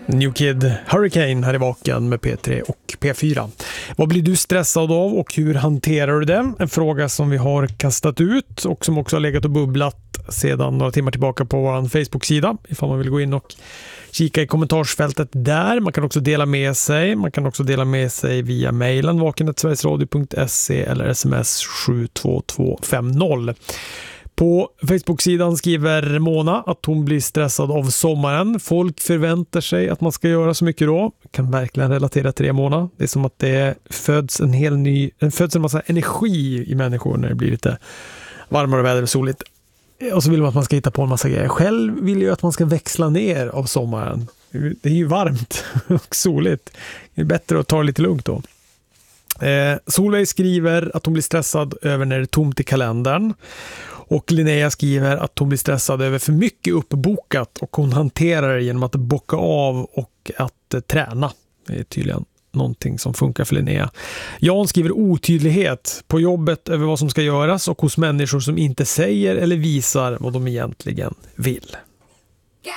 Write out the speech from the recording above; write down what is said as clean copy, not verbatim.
New Kid Hurricane här i Vaken med P3 och P4. Vad blir du stressad av och hur hanterar du det? En fråga som vi har kastat ut och som också har legat och bubblat sedan några timmar tillbaka på vår Facebook-sida. Ifall man vill gå in och kika i kommentarsfältet där. Man kan också dela med sig. Man kan också dela med sig via mejlen vaken@sverigesradio.se eller sms 72250. På Facebook-sidan skriver Mona att hon blir stressad av sommaren. Folk förväntar sig att man ska göra så mycket då. Kan verkligen relatera till det, Mona. Det är som att det föds en massa energi i människor när det blir lite varmare och väder och soligt. Och så vill man att man ska hitta på en massa grejer. Själv vill jag att man ska växla ner av sommaren. Det är ju varmt och soligt. Det är bättre att ta det lite lugnt då. Solveig skriver att hon blir stressad över när det är tomt i kalendern. Och Linnea skriver att hon blir stressad över för mycket uppbokat och hon hanterar det genom att bocka av och att träna. Det är tydligen någonting som funkar för Linnea. Jan skriver otydlighet på jobbet över vad som ska göras och hos människor som inte säger eller visar vad de egentligen vill.